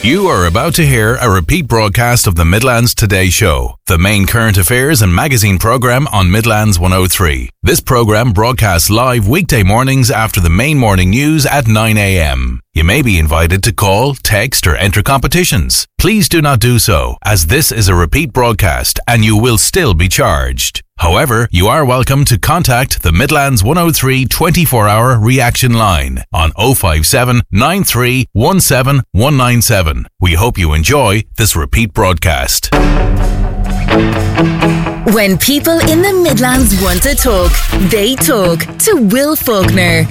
You are about to hear a repeat broadcast of the Midlands Today Show, the main current affairs and magazine programme on Midlands 103. This programme broadcasts live weekday mornings after the main morning news at 9 a.m. You may be invited to call, text or enter competitions. Please do not do so, as this is a repeat broadcast and you will still be charged. However, you are welcome to contact the Midlands 103 24-hour reaction line on 057 93 17 197. We hope you enjoy this repeat broadcast. When people in the Midlands want to talk, they talk to Will Faulkner.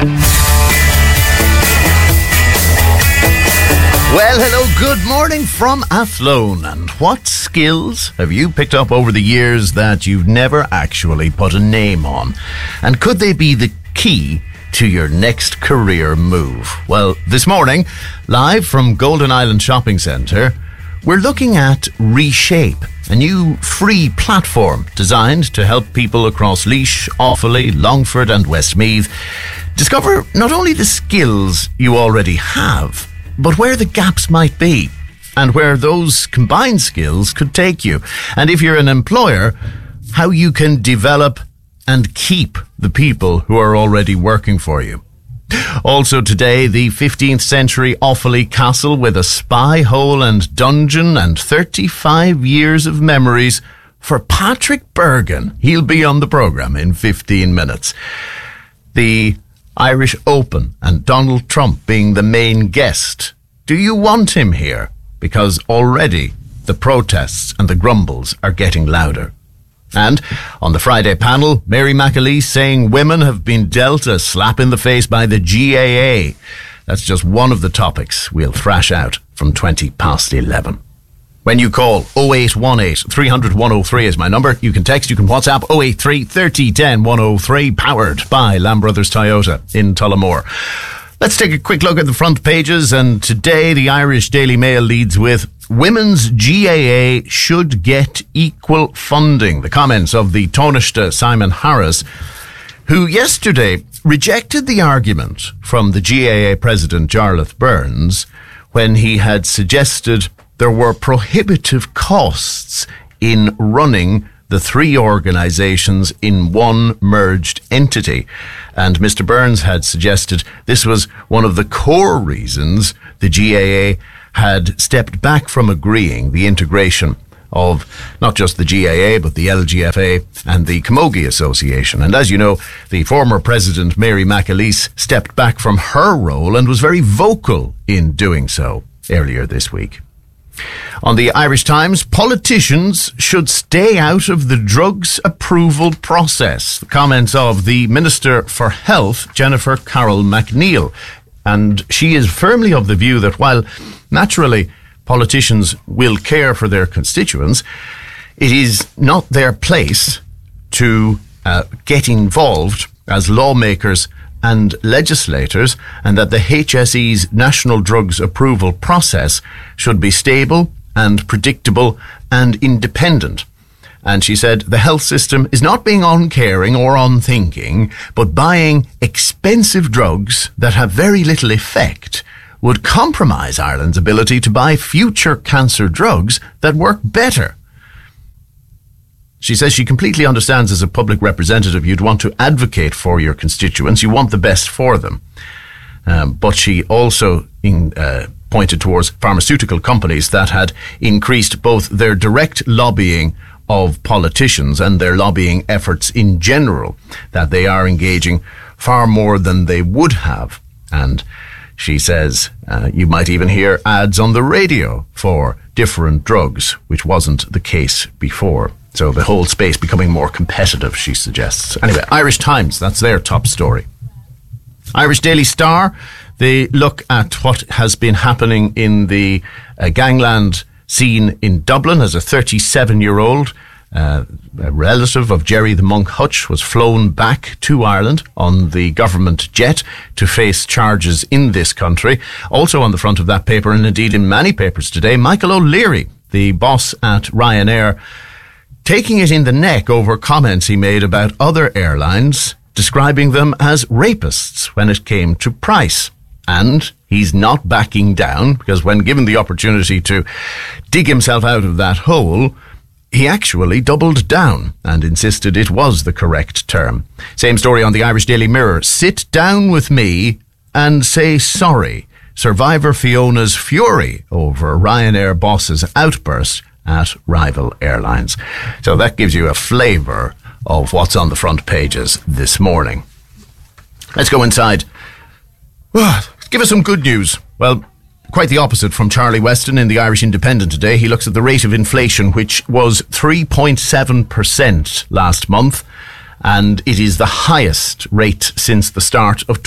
Well, hello, good morning from Athlone. And what skills have you picked up over the years that you've never actually put a name on? And could they be the key to your next career move? Well, this morning, live from Golden Island Shopping Centre, we're looking at Reshape, a new free platform designed to help people across Laois, Offaly, Longford and Westmeath discover not only the skills you already have, but where the gaps might be and where those combined skills could take you. And if you're an employer, how you can develop and keep the people who are already working for you. Also today, the 15th century Offaly Castle with a spy hole and dungeon and 35 years of memories for Patrick Bergen. He'll be on the programme in 15 minutes. The Irish Open and Donald Trump being the main guest. Do you want him here? Because already the protests and the grumbles are getting louder. And on the Friday panel, Mary McAleese saying women have been dealt a slap in the face by the GAA. That's just one of the topics we'll thrash out from 11:20. When you call 0818 300 103 is my number. You can text, you can WhatsApp 083 30 10 103, powered by Lamb Brothers Toyota in Tullamore. Let's take a quick look at the front pages, and today the Irish Daily Mail leads with Women's GAA should get equal funding. The comments of the Taoiseach Simon Harris, who yesterday rejected the argument from the GAA president Jarlath Burns when he had suggested there were prohibitive costs in running the three organisations in one merged entity. And Mr. Burns had suggested this was one of the core reasons the GAA had stepped back from agreeing the integration of not just the GAA, but the LGFA and the Camogie Association. And as you know, the former president, Mary McAleese, stepped back from her role and was very vocal in doing so earlier this week. On the Irish Times, politicians should stay out of the drugs approval process. The comments of the Minister for Health, Jennifer Carroll McNeill. And she is firmly of the view that while naturally politicians will care for their constituents, it is not their place to get involved as lawmakers and legislators, and that the HSE's national drugs approval process should be stable and predictable and independent. And she said the health system is not being uncaring or unthinking, but buying expensive drugs that have very little effect would compromise Ireland's ability to buy future cancer drugs that work better. She says she completely understands as a public representative you'd want to advocate for your constituents. You want the best for them. But she also pointed towards pharmaceutical companies that had increased both their direct lobbying of politicians and their lobbying efforts in general, that they are engaging far more than they would have. And she says you might even hear ads on the radio for different drugs, which wasn't the case before. So the whole space becoming more competitive, she suggests. Anyway, Irish Times, that's their top story. Irish Daily Star, they look at what has been happening in the gangland scene in Dublin as a 37-year-old a relative of Jerry the Monk Hutch was flown back to Ireland on the government jet to face charges in this country. Also on the front of that paper, and indeed in many papers today, Michael O'Leary, the boss at Ryanair, taking it in the neck over comments he made about other airlines, describing them as rapists when it came to price. And he's not backing down, because when given the opportunity to dig himself out of that hole, he actually doubled down and insisted it was the correct term. Same story on the Irish Daily Mirror. Sit down with me and say sorry. Survivor Fiona's fury over Ryanair boss's outburst at rival airlines. So that gives you a flavour of what's on the front pages this morning. Let's go inside. Give us some good news. Well, quite the opposite from Charlie Weston in the Irish Independent today. He looks at the rate of inflation, which was 3.7% last month, and it is the highest rate since the start of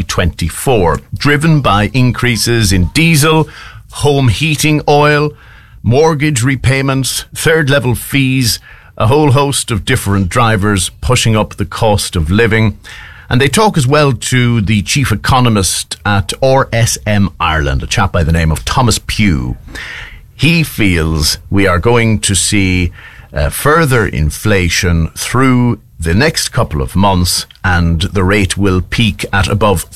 2024, driven by increases in diesel, home heating oil, mortgage repayments, third-level fees, a whole host of different drivers pushing up the cost of living. And they talk as well to the chief economist at RSM Ireland, a chap by the name of Thomas Pugh. He feels we are going to see further inflation through the next couple of months, and the rate will peak at above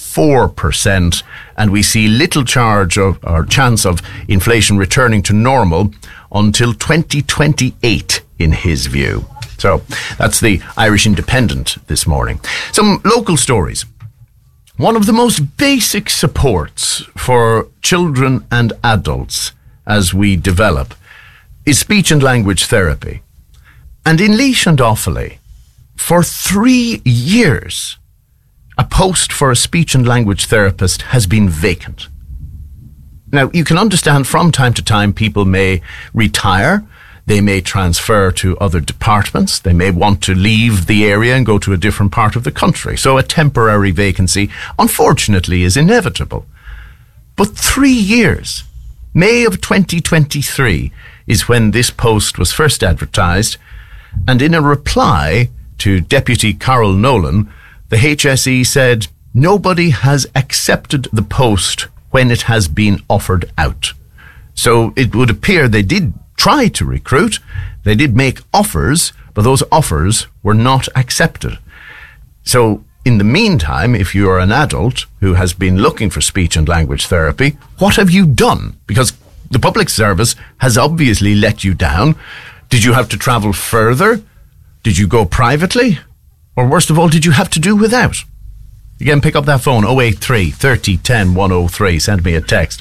4%, and we see little chance of inflation returning to normal until 2028 in his view. So that's the Irish Independent this morning. Some local stories. One of the most basic supports for children and adults as we develop is speech and language therapy. And in Laois and Offaly, for 3 years, a post for a speech and language therapist has been vacant. Now, you can understand from time to time people may retire. They may transfer to other departments. They may want to leave the area and go to a different part of the country. So a temporary vacancy, unfortunately, is inevitable. But 3 years, May of 2023, is when this post was first advertised. And in a reply to Deputy Carol Nolan, the HSE said, nobody has accepted the post when it has been offered out. So it would appear they did try to recruit, they did make offers, but those offers were not accepted. So in the meantime, if you are an adult who has been looking for speech and language therapy, what have you done? Because the public service has obviously let you down. Did you have to travel further? Did you go privately? Or worst of all, did you have to do without? Again, pick up that phone, 083 30 10 103, send me a text.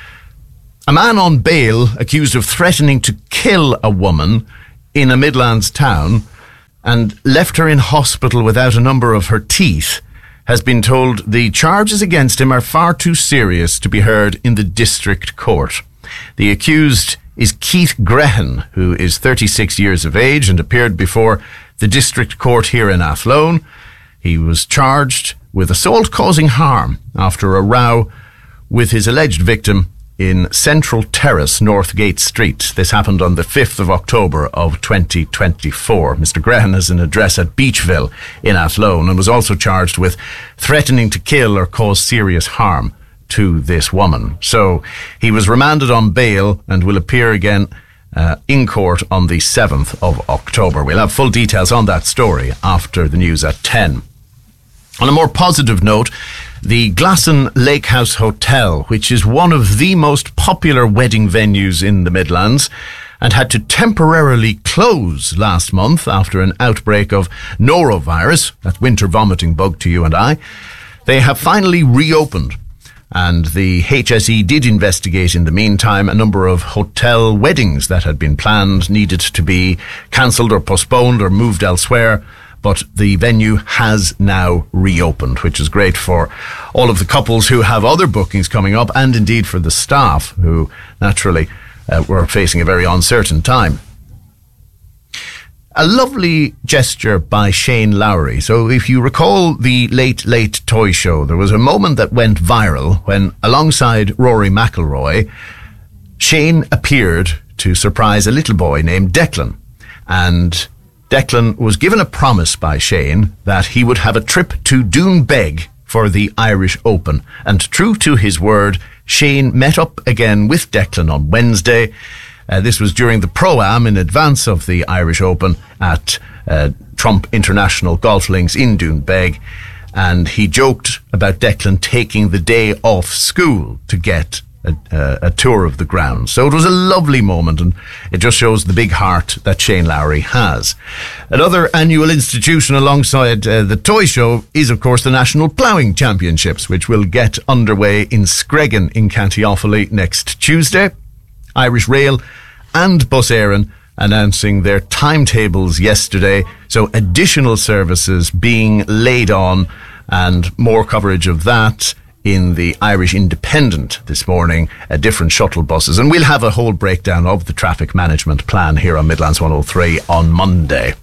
A man on bail accused of threatening to kill a woman in a Midlands town and left her in hospital without a number of her teeth has been told the charges against him are far too serious to be heard in the district court. The accused is Keith Grehan, who is 36 years of age and appeared before the district court here in Athlone. He was charged with assault causing harm after a row with his alleged victim in Central Terrace, Northgate Street. This happened on the 5th of October of 2024. Mr. Grehan has an address at Beachville in Athlone and was also charged with threatening to kill or cause serious harm to this woman. So he was remanded on bail and will appear again in court on the 7th of October. We'll have full details on that story after the news at 10. On a more positive note, the Glasson Lakehouse Hotel, which is one of the most popular wedding venues in the Midlands, and had to temporarily close last month after an outbreak of norovirus, that winter vomiting bug to you and I, they have finally reopened. And the HSE did investigate in the meantime a number of hotel weddings that had been planned, needed to be cancelled or postponed or moved elsewhere. But the venue has now reopened, which is great for all of the couples who have other bookings coming up, and indeed for the staff who naturally were facing a very uncertain time. A lovely gesture by Shane Lowry. So if you recall the Late Late Toy Show, there was a moment that went viral when, alongside Rory McIlroy, Shane appeared to surprise a little boy named Declan. And Declan was given a promise by Shane that he would have a trip to Doonbeg for the Irish Open. And true to his word, Shane met up again with Declan on Wednesday. This was during the Pro-Am in advance of the Irish Open at Trump International Golf Links in Doonbeg. and he joked about Declan taking the day off school to get a tour of the grounds. So it was a lovely moment, and it just shows the big heart that Shane Lowry has. Another annual institution alongside the toy show is, of course, the National Ploughing Championships, which will get underway in Screggan in County Offaly next Tuesday. Irish Rail and Bus Éireann announcing their timetables yesterday, so additional services being laid on, and more coverage of that in the Irish Independent this morning, different shuttle buses. And we'll have a whole breakdown of the traffic management plan here on Midlands 103 on Monday.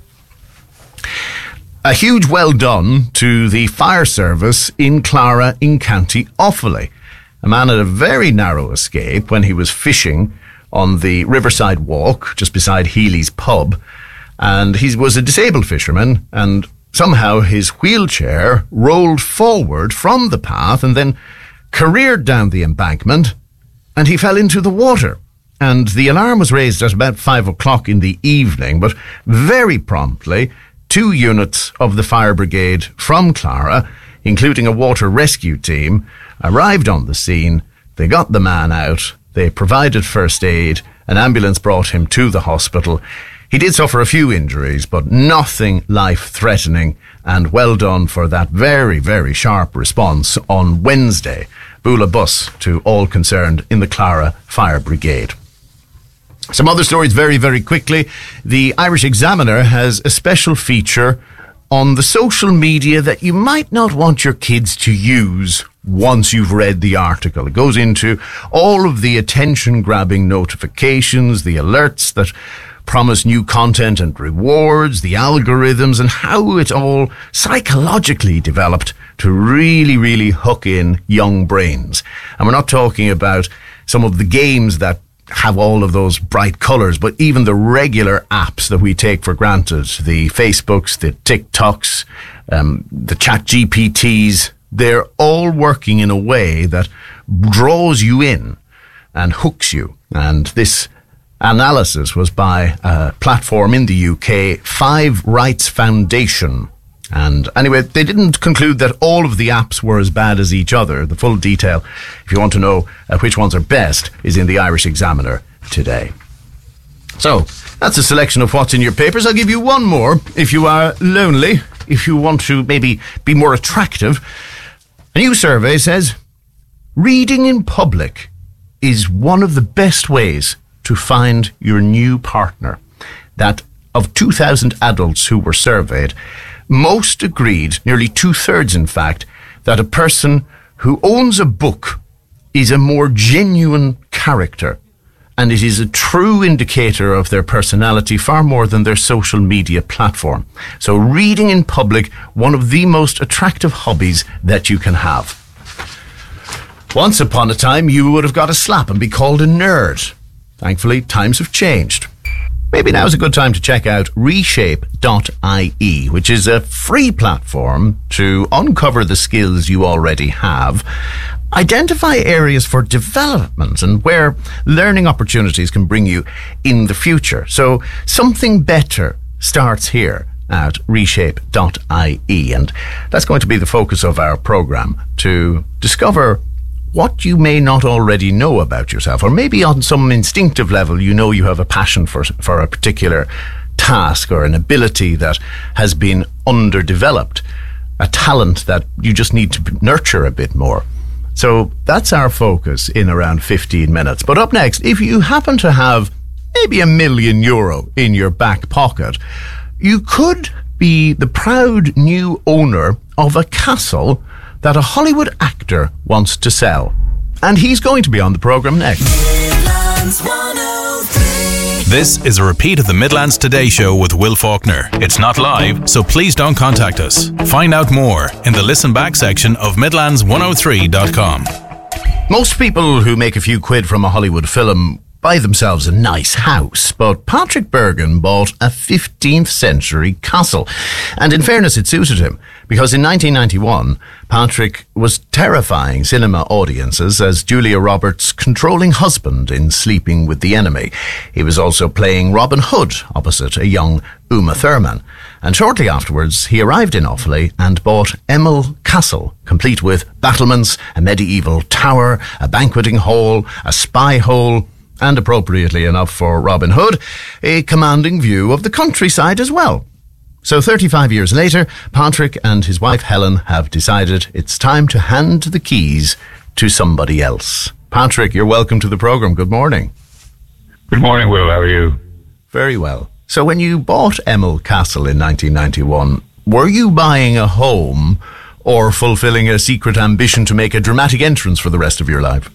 A huge well done to the fire service in Clara in County Offaly. A man had a very narrow escape when he was fishing on the Riverside Walk just beside Healy's pub, and he was a disabled fisherman, and somehow his wheelchair rolled forward from the path and then careered down the embankment, and he fell into the water. And the alarm was raised at about 5 o'clock in the evening, but very promptly 2 units of the fire brigade from Clara, including a water rescue team, arrived on the scene. They got the man out, they provided first aid, an ambulance brought him to the hospital. He did suffer a few injuries, but nothing life-threatening, and well done for that very, very sharp response on Wednesday. Bula bus to all concerned in the Clara Fire Brigade. Some other stories very, very quickly. The Irish Examiner has a special feature on the social media that you might not want your kids to use once you've read the article. It goes into all of the attention-grabbing notifications, the alerts that promise new content and rewards, the algorithms, and how it's all psychologically developed to really, really hook in young brains. And we're not talking about some of the games that have all of those bright colours, but even the regular apps that we take for granted, the Facebooks, the TikToks, the ChatGPTs, they're all working in a way that draws you in and hooks you. And this analysis was by a platform in the UK, 5 Rights Foundation. And anyway, they didn't conclude that all of the apps were as bad as each other. The full detail, if you want to know which ones are best, is in the Irish Examiner today. So, that's a selection of what's in your papers. I'll give you one more if you are lonely, if you want to maybe be more attractive. A new survey says reading in public is one of the best ways to find your new partner. That of 2,000 adults who were surveyed, most agreed, nearly 2/3 in fact, that a person who owns a book is a more genuine character, and it is a true indicator of their personality far more than their social media platform. So reading in public, one of the most attractive hobbies that you can have. Once upon a time, you would have got a slap and be called a nerd. Thankfully, times have changed. Maybe now is a good time to check out reshape.ie, which is a free platform to uncover the skills you already have, identify areas for development and where learning opportunities can bring you in the future. So something better starts here at reshape.ie, and that's going to be the focus of our programme, to discover what you may not already know about yourself, or maybe on some instinctive level you know you have a passion for a particular task or an ability that has been underdeveloped, a talent that you just need to nurture a bit more. So that's our focus in around 15 minutes. But up next, if you happen to have maybe €1 million in your back pocket, you could be the proud new owner of a castle that a Hollywood actor wants to sell. And he's going to be on the programme next. This is a repeat of the Midlands Today show with Will Faulkner. It's not live, so please don't contact us. Find out more in the listen back section of Midlands103.com. Most people who make a few quid from a Hollywood film buy themselves a nice house, but Patrick Bergin bought a 15th century castle. And in fairness, it suited him, because in 1991, Patrick was terrifying cinema audiences as Julia Roberts' controlling husband in Sleeping with the Enemy. He was also playing Robin Hood opposite a young Uma Thurman. And shortly afterwards, he arrived in Offaly and bought Emil Castle, complete with battlements, a medieval tower, a banqueting hall, a spy hole, and appropriately enough for Robin Hood, a commanding view of the countryside as well. So 35 years later, Patrick and his wife Helen have decided it's time to hand the keys to somebody else. Patrick, you're welcome to the programme. Good morning. Good morning, Will. How are you? Very well. So when you bought Emil Castle in 1991, were you buying a home or fulfilling a secret ambition to make a dramatic entrance for the rest of your life?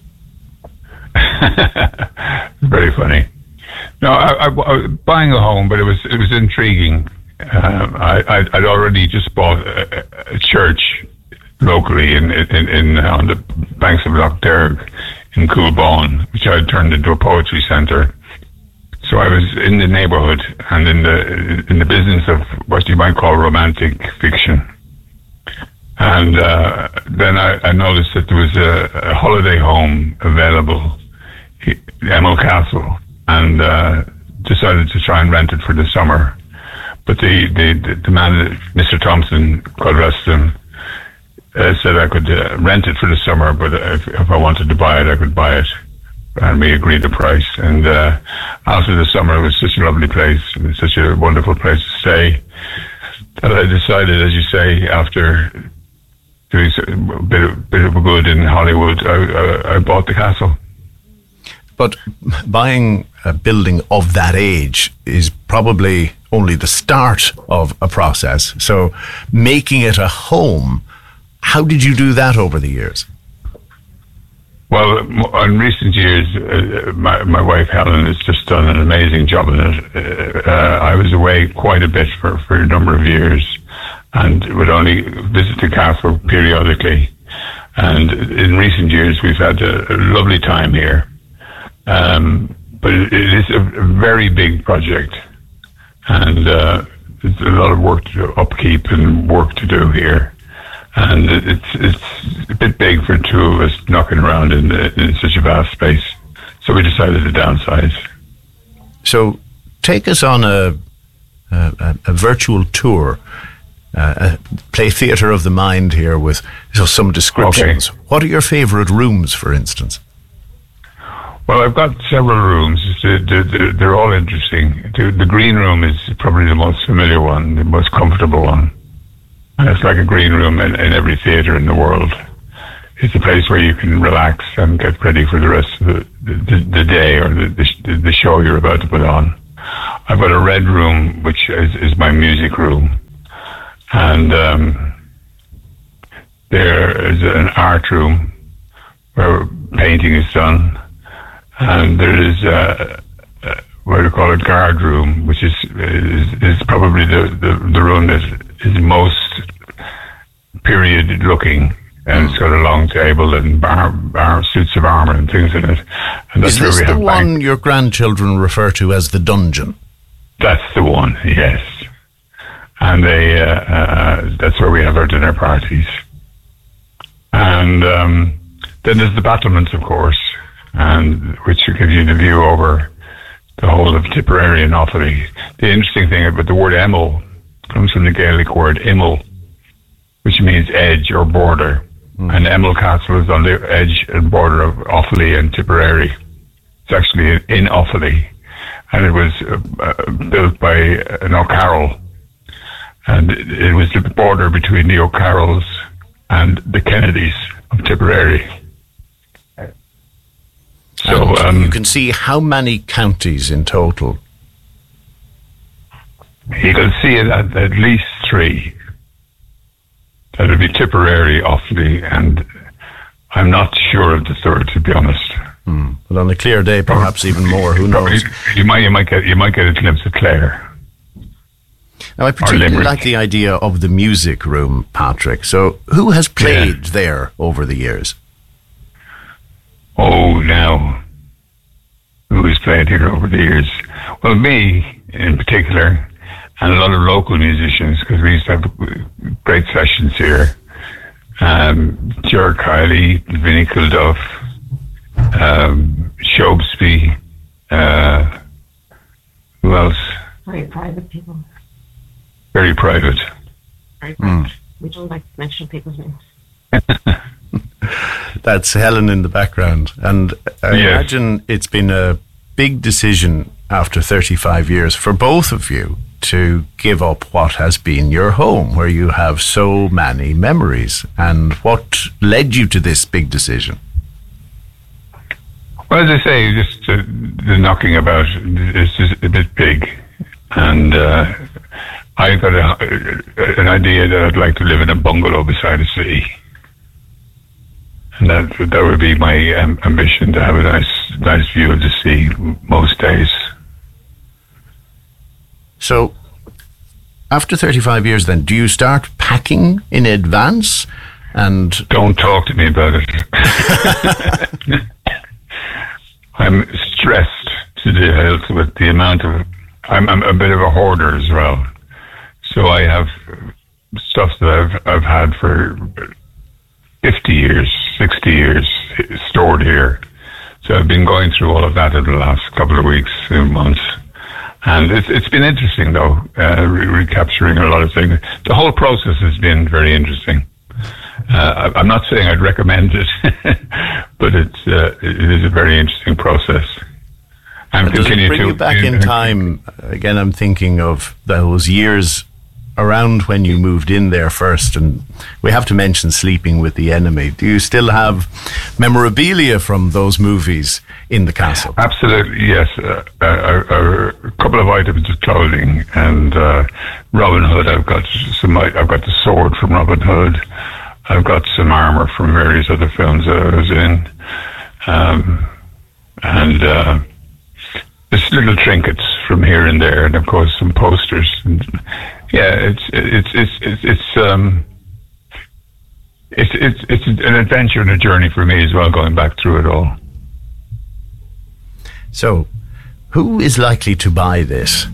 Very funny. No, I was buying a home, but it was intriguing. I'd already just bought a church locally in on the banks of Lough Derg in Coolbawn, which I had turned into a poetry centre. So I was in the neighbourhood and in the business of what you might call romantic fiction. And then I noticed that there was a holiday home available, Emil Castle, and decided to try and rent it for the summer. But the man, Mr. Thompson, God rest him, said I could rent it for the summer, but if I wanted to buy it, I could buy it. And we agreed the price. And after the summer, it was such a lovely place. It was such a wonderful place to stay that I decided, as you say, after doing a bit of good in Hollywood, I bought the castle. But buying a building of that age is probably only the start of a process. So making it a home, how did you do that over the years? Well, in recent years, my wife Helen has just done an amazing job in it. I was away quite a bit for a number of years and would only visit the castle periodically. And in recent years, we've had a lovely time here. But it is a very big project, and there's a lot of work to upkeep and work to do here. And it's a bit big for two of us knocking around in such a vast space. So we decided to downsize. So take us on a virtual tour, play theatre of the mind here with some descriptions. Okay. What are your favourite rooms, for instance? Well, I've got several rooms. They're all interesting. The green room is probably the most familiar one, the most comfortable one. And it's like a green room in every theatre in the world. It's a place where you can relax and get ready for the rest of the day or the show you're about to put on. I've got a red room, which is my music room. And there is an art room where painting is done. And there is what I call a guard room, which is probably the room that is most period looking, and it's got a long table and bar suits of armour and things in it. And that's is this the one your grandchildren refer to as the dungeon? That's the one, yes. And that's where we have our dinner parties. And then there's the battlements, of course, and which gives you the view over the whole of Tipperary and Offaly. The interesting thing about the word Emil comes from the Gaelic word Imil, which means edge or border. And Emil Castle is on the edge and border of Offaly and Tipperary. It's actually in Offaly, and it was built by an O'Carroll, and it was the border between the O'Carrolls and the Kennedys of Tipperary. So you can see how many counties in total? You can see it at least 3. That would be Tipperary, Offaly, and I'm not sure of the third, to be honest. But on a clear day, perhaps even more. Who knows? You might get a glimpse of Clare. Now, I particularly like the idea of the music room, Patrick. So, who has played there over the years? Oh, now, who has played here over the years. Well, me in particular, and a lot of local musicians, because we used to have great sessions here. Ger Kiley, Vinnie Kilduff, Shobesby, who else? Very private people. Very private. Very private. We don't like to mention people's names. That's Helen in the background. And I imagine it's been a big decision after 35 years for both of you to give up what has been your home, where you have so many memories. And what led you to this big decision? Well, as I say, just the knocking about is just a bit big. And I got an idea that I'd like to live in a bungalow beside a sea. And that would be my ambition, to have a nice view of the sea most days. So, after 35 years then, do you start packing in advance? And don't talk to me about it. I'm stressed to the hilt with the amount of... I'm a bit of a hoarder as well. So I have stuff that I've had for 50 years, 60 years stored here. So I've been going through all of that in the last couple of weeks, months. And it's been interesting, though, recapturing a lot of things. The whole process has been very interesting. I'm not saying I'd recommend it, but it is a very interesting process. Does it bring you back in time? Again, I'm thinking of those years around when you moved in there first, and we have to mention Sleeping with the Enemy. Do you still have memorabilia from those movies in the castle? Absolutely, yes. A couple of items of clothing, and Robin Hood. I've got the sword from Robin Hood. I've got some armor from various other films that I was in, and just little trinkets from here and there, and of course some posters. And yeah, it's an adventure and a journey for me as well, going back through it all. So, who is likely to buy this?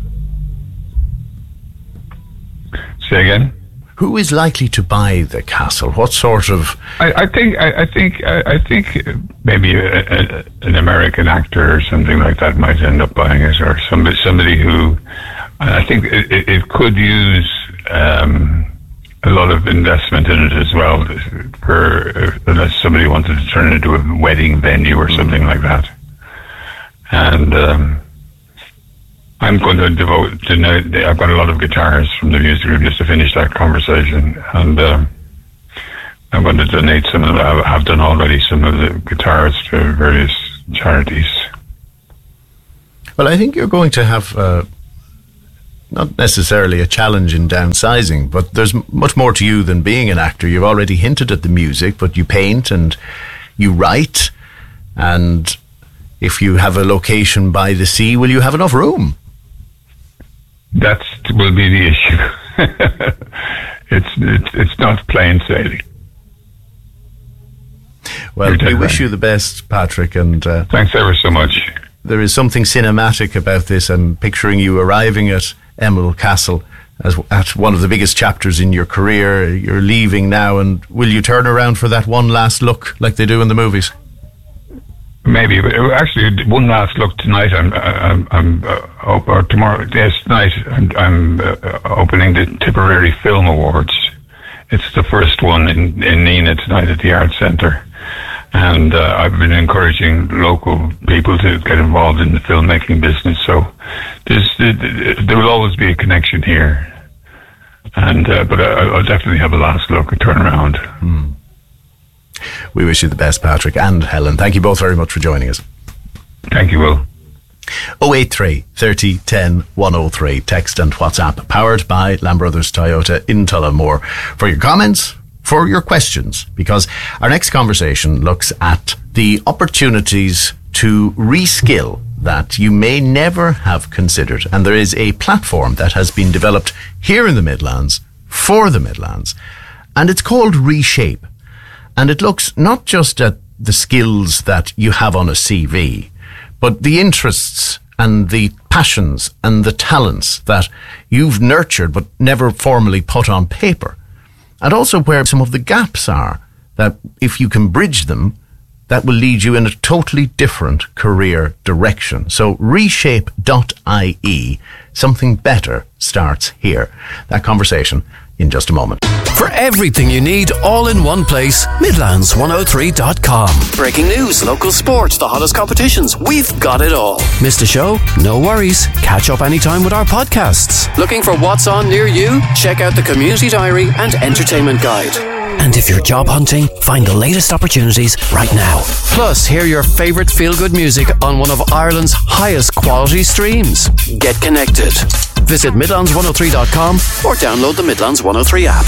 Say again? Who is likely to buy the castle? What sort of... I think maybe an American actor or something like that might end up buying it, or somebody who... I think it could use a lot of investment in it as well, unless somebody wanted to turn it into a wedding venue or something like that. And I'm going to devote... I've got a lot of guitars from the music room, just to finish that conversation, and I'm going to donate some of them. I've done already some of the guitars to various charities. Well, I think you're going to have not necessarily a challenge in downsizing, but there's much more to you than being an actor. You've already hinted at the music, but you paint and you write, and if you have a location by the sea, will you have enough room? That will be the issue. It's not plain sailing. Well, we wish you the best, Patrick, and thanks ever so much. There is something cinematic about this. I'm picturing you arriving at Emerald Castle at one of the biggest chapters in your career. You're leaving now, and will you turn around for that one last look like they do in the movies? Maybe, but actually, one last look tonight. Or tomorrow. Yes, tonight. I'm opening the Tipperary Film Awards. It's the first one in Neenah tonight at the Arts Centre, and I've been encouraging local people to get involved in the filmmaking business. So there will always be a connection here, and but I'll definitely have a last look, a turnaround. We wish you the best, Patrick and Helen. Thank you both very much for joining us. Thank you, Will. 083 30 10 103. Text and WhatsApp, powered by Lamb Brothers Toyota in Tullamore. For your comments, for your questions, because our next conversation looks at the opportunities to reskill that you may never have considered. And there is a platform that has been developed here in the Midlands for the Midlands, and it's called Reshape. And it looks not just at the skills that you have on a CV, but the interests and the passions and the talents that you've nurtured but never formally put on paper. And also where some of the gaps are, that if you can bridge them, that will lead you in a totally different career direction. So reshape.ie, something better starts here. That conversation in just a moment. For everything you need all in one place, Midlands103.com. Breaking news, local sports, the hottest competitions. We've got it all. Missed a show? No worries. Catch up anytime with our podcasts. Looking for what's on near you? Check out the Community Diary and Entertainment Guide. And if you're job hunting, find the latest opportunities right now. Plus, hear your favourite feel-good music on one of Ireland's highest quality streams. Get connected. Visit Midlands103.com or download the Midlands 103 app.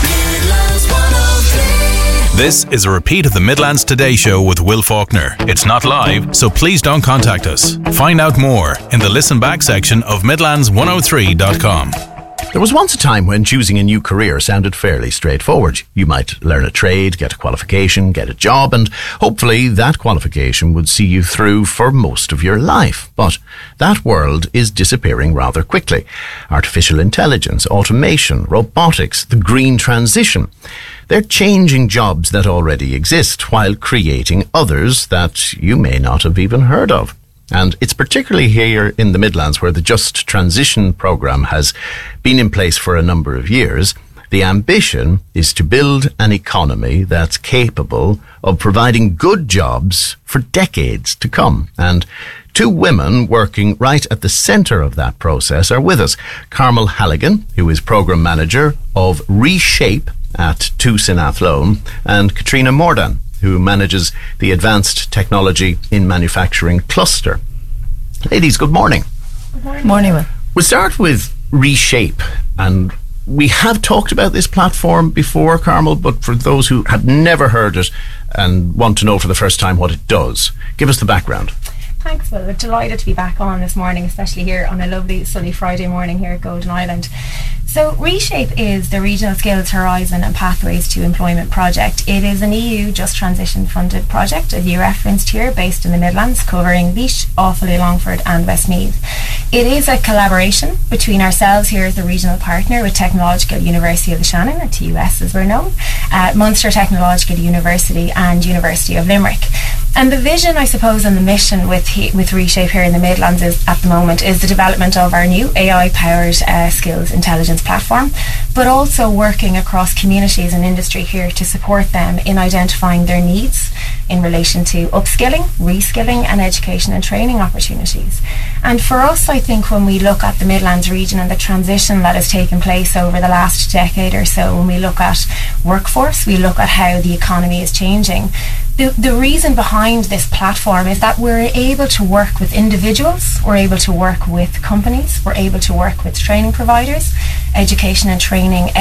This is a repeat of the Midlands Today Show with Will Faulkner. It's not live, so please don't contact us. Find out more in the listen back section of Midlands103.com. There was once a time when choosing a new career sounded fairly straightforward. You might learn a trade, get a qualification, get a job, and hopefully that qualification would see you through for most of your life. But that world is disappearing rather quickly. Artificial intelligence, automation, robotics, the green transition. They're changing jobs that already exist while creating others that you may not have even heard of. And it's particularly here in the Midlands where the Just Transition programme has been in place for a number of years. The ambition is to build an economy that's capable of providing good jobs for decades to come. And two women working right at the centre of that process are with us. Carmel Halligan, who is programme manager of Reshape at Tús in Athlone, and Katrina Mordan, who manages the Advanced Technology in Manufacturing Cluster. Ladies, good morning. Good morning. Morning, Will. We'll start with Reshape, and we have talked about this platform before, Carmel, but for those who have never heard it and want to know for the first time what it does, give us the background. Thanks, Will. We're delighted to be back on this morning, especially here on a lovely sunny Friday morning here at Golden Island. So Reshape is the Regional Skills Horizon and Pathways to Employment project. It is an EU Just Transition funded project, as you referenced here, based in the Midlands, covering Laois, Offaly, Longford and Westmeath. It is a collaboration between ourselves here as the regional partner with Technological University of the Shannon, or TUS as we're known, Munster Technological University and University of Limerick. And the vision, I suppose, and the mission with Reshape here in the Midlands is, at the moment, is the development of our new AI-powered skills intelligence platform, but also working across communities and industry here to support them in identifying their needs in relation to upskilling, reskilling and education and training opportunities. And for us, I think when we look at the Midlands region and the transition that has taken place over the last decade or so, when we look at workforce, we look at how the economy is changing, the reason behind this platform is that we're able to work with individuals, we're able to work with companies, we're able to work with training providers, education and training